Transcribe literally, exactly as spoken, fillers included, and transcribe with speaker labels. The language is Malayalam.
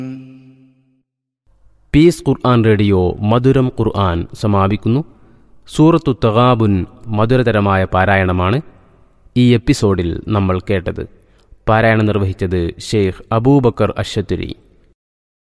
Speaker 1: പീസ് ഖുർആൻ റേഡിയോ മധുരം ഖുർആൻ സമാപിക്കുന്നു. സൂറത്തു തഗാബുൻ മധുരതരമായ പാരായണമാണ് ഈ എപ്പിസോഡിൽ നമ്മൾ കേട്ടത്. പാരായണം നിർവഹിച്ചത് ഷെയ്ഖ് അബൂബക്കർ അശ്ശത്തുരി.